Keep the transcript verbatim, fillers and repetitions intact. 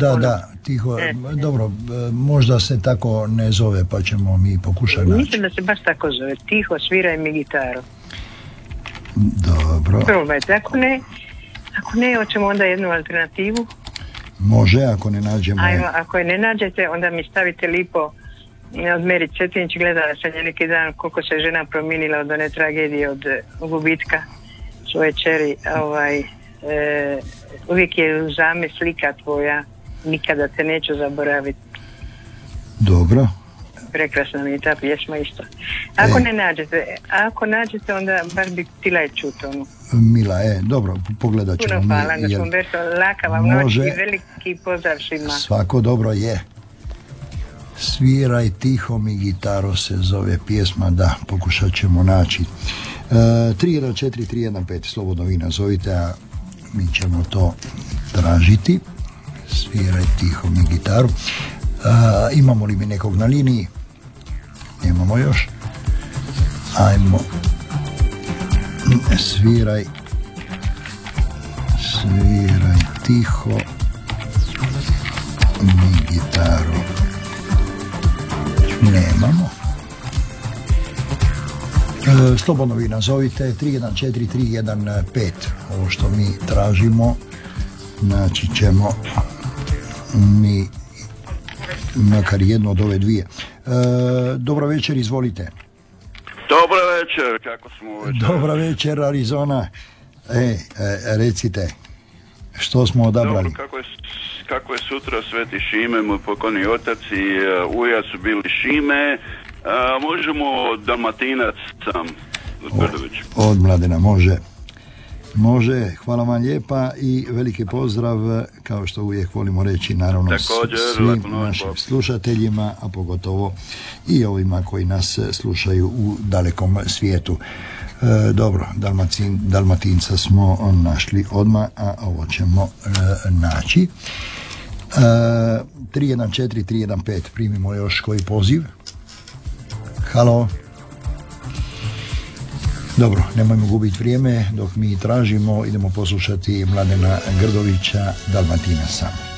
Da, da, tiho, e. dobro, možda se tako ne zove, pa ćemo mi pokušati naći. Mislim da se baš tako zove, tiho sviraj mi gitaru. Dobro. Probajte, ako ne, ako ne, hoćemo onda jednu alternativu. Može, ako ne nađemo... Ajmo, ako je ne nađete, onda mi stavite lipo od Meri Cetinić. Gledala sam je neki dan koliko se žena promijenila od one tragedije, od gubitka svoje čeri. Ovaj, e, uvijek je u zame slika tvoja, nikada te neću zaboraviti. Dobro. Prekrasna mi je ta pjesma isto. Ako e. ne nađete, ako nađete, onda baš bi htjela je čuti onu. Mila, e, dobro, pogledat ćemo. Puno hvala, mi, jel... Umberto, laka vam noć i veliki pozdrav svima. Svako dobro je. Sviraj tiho mi gitaro se zove pjesma, da, pokušat ćemo naći. E, tri jedan četiri tri jedan pet, slobodno vi nazovite, a mi ćemo to tražiti. Sviraj tiho mi gitaru. E, imamo li mi nekog na liniji? Nemamo još. Ajmo. Sviraj Sviraj tiho mi gitaru. Nemamo. E, slobodno vi nazovite tri jedan četiri tri jedan pet. Ovo što mi tražimo naći ćemo mi makar jedno od ove dvije. E, dobro večer, izvolite. Dobro večer, kako smo večer? Dobro večer, Arizona. E, e, recite, što smo odabrali? Dobro, kako je, kako je sutra Sveti Šime, moj pokojni otac i uh, uja su bili Šime, uh, možemo Dalmatinac sam, od, od Mladena, može. Može, hvala vam lijepa i veliki pozdrav, kao što uvijek volimo reći, naravno također, svim našim Bob. slušateljima, a pogotovo i ovima koji nas slušaju u dalekom svijetu. E, dobro, Dalmacin, Dalmatinca smo našli odmah, a ovo ćemo e, naći. E, tri jedan četiri tri jedan pet, primimo još koji poziv. Halo. Dobro, nemojmo gubiti vrijeme, dok mi tražimo, idemo poslušati Mladena Grdovića, Dalmatina sam.